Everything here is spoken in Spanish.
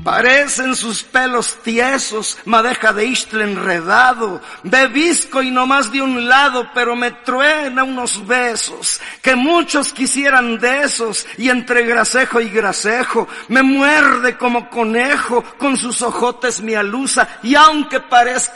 Parecen sus pelos tiesos, madeja de istle enredado, bebisco y no más de un lado, pero me truena unos besos, que muchos quisieran de esos, y entre gracejo y gracejo, me muerde como conejo, con sus ojotes me alusa, y aunque parezca